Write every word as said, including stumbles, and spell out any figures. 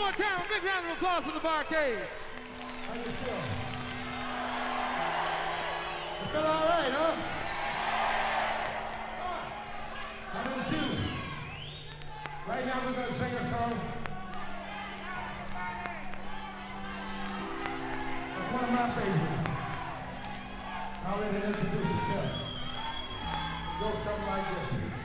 more time, a big round of applause for the Bar-Kays. How you feel? You feel all right, huh? One and two. Right now we're going to sing a song. It's one of my favorites. I'll let it introduce itself. It goes something like this.